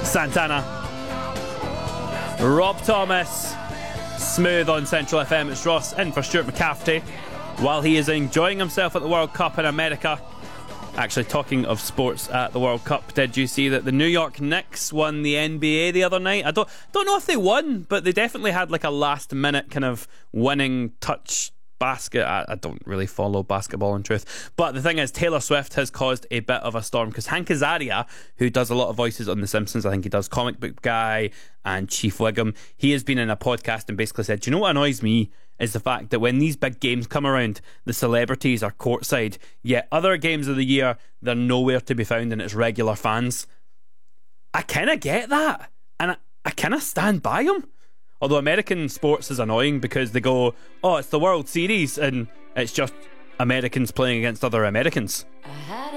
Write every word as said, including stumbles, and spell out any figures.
Santana. Rob Thomas. Smooth on Central F M. It's Ross in for Stuart McCafferty while he is enjoying himself at the World Cup in America. Actually, talking of sports at the World Cup, did you see that the New York Knicks won the N B A the other night? I don't don't know if they won, but they definitely had like a last minute kind of winning touch basket. I, I don't really follow basketball in truth, but the thing is, Taylor Swift has caused a bit of a storm because Hank Azaria, who does a lot of voices on The Simpsons, I think he does Comic Book Guy and Chief Wiggum, he has been in a podcast and basically said, do you know what annoys me is the fact that when these big games come around, the celebrities are courtside, yet other games of the year they're nowhere to be found and it's regular fans. I kind of get that, and I, I kind of stand by them. Although American sports is annoying because they go, oh, it's the World Series, and it's just Americans playing against other Americans.